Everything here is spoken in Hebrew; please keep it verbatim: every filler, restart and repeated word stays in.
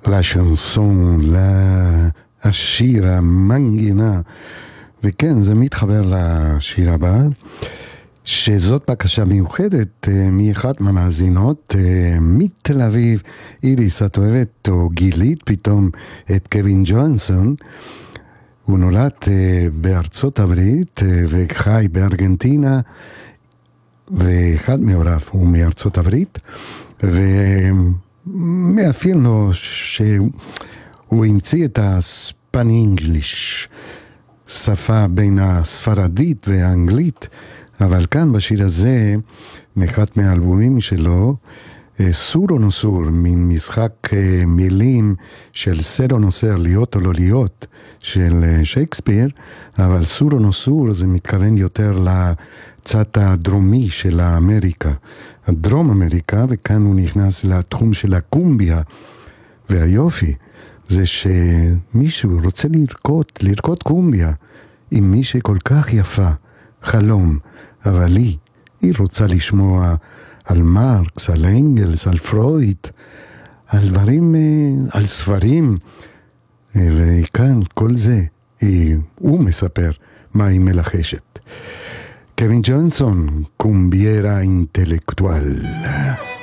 לשנסון, לשיר, המנגינה, וכן, זה מתחבר לשיר הבא, שזאת בקשה מיוחדת מאחת מהמאזינות מתל אביב. איריס, את אוהבת או גילית פתאום את קווין ג'ונסון. הוא נולד בארצות הברית וחי בארגנטינה, ואחד מהוריו הוא מארצות הברית, ומאפיין לו שהוא המציא את הספניש, שפה בין הספרדית והאנגלית. אבל כאן בשיר הזה, מאחד מהאלבומים שלו, סור או נוסור, מין משחק מילים של סר או נוסר, להיות או לא להיות, של שייקספיר, אבל סור או נוסור זה מתכוון יותר לצד הדרומי של האמריקה, הדרום אמריקה, וכאן הוא נכנס לתחום של הקומביה, והיופי זה שמישהו רוצה לרקוד, לרקוד קומביה עם מישהי כל כך יפה, חלום, אבל היא, היא רוצה לשמוע על מרקס, על אנגלס, על פרויד, על דברים, על ספרים, וכאן כל זה, הוא מספר מה היא מלחשת. קווין ג'ונסון, קומביירה אינטלקטואל.